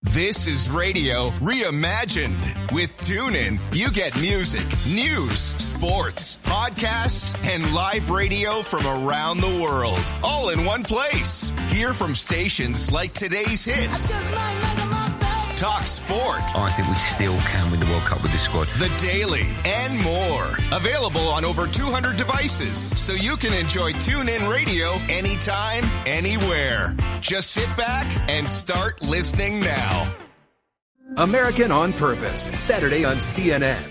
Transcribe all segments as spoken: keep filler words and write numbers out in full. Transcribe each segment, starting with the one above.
This is radio reimagined. With TuneIn, you get music, news, sports, podcasts, and live radio from around the world, all in one place. Hear from stations like Today's Hits, Talk Sport. I think we still can win the World Cup with this squad. The Daily, and more. Available on over two hundred devices, so you can enjoy TuneIn Radio anytime, anywhere. Just sit back and start listening now. American on Purpose, Saturday on C N N.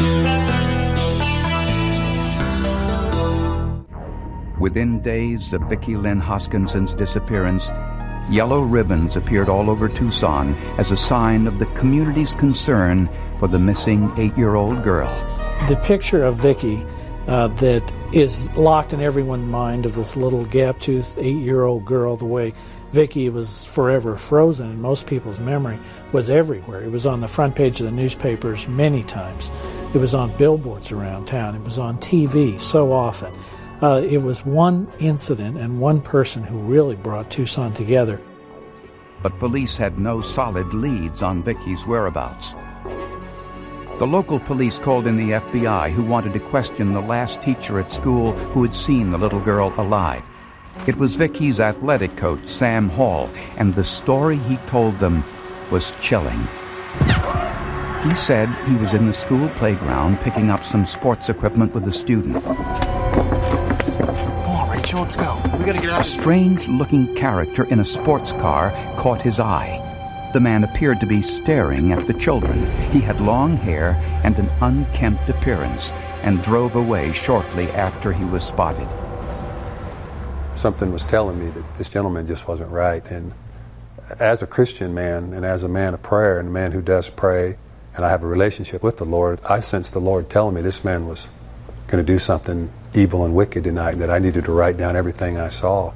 Within days of Vicki Lynn Hoskinson's disappearance, yellow ribbons appeared all over Tucson as a sign of the community's concern for the missing eight-year-old girl. The picture of Vicki uh, that is locked in everyone's mind of this little gap-toothed eight-year-old girl, the way Vicki was forever frozen in most people's memory, was everywhere. It was on the front page of the newspapers many times. It was on billboards around town. It was on T V so often. Uh, it was one incident and one person who really brought Tucson together. But police had no solid leads on Vicki's whereabouts. The local police called in the F B I, who wanted to question the last teacher at school who had seen the little girl alive. It was Vicki's athletic coach, Sam Hall, and the story he told them was chilling. He said he was in the school playground picking up some sports equipment with a student. Come on, Rachel, let's go. We gotta get out. A strange-looking character in a sports car caught his eye. The man appeared to be staring at the children. He had long hair and an unkempt appearance, and drove away shortly after he was spotted. Something was telling me that this gentleman just wasn't right. And as a Christian man and as a man of prayer and a man who does pray, and I have a relationship with the Lord, I sensed the Lord telling me this man was going to do something evil and wicked tonight, and that I needed to write down everything I saw.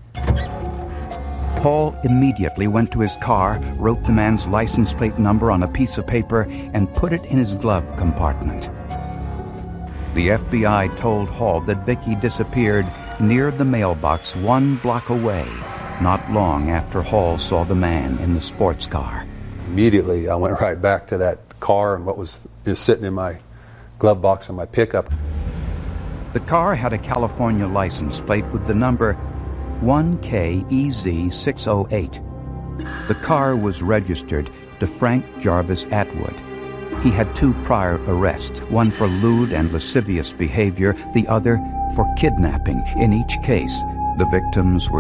Paul immediately went to his car, wrote the man's license plate number on a piece of paper, and put it in his glove compartment. The F B I told Hall that Vicki disappeared near the mailbox one block away, not long after Hall saw the man in the sports car. Immediately, I went right back to that car and what was is sitting in my glove box in my pickup. The car had a California license plate with the number one K E Z six oh eight. The car was registered to Frank Jarvis Atwood. He had two prior arrests, one for lewd and lascivious behavior, the other for kidnapping. In each case, the victims were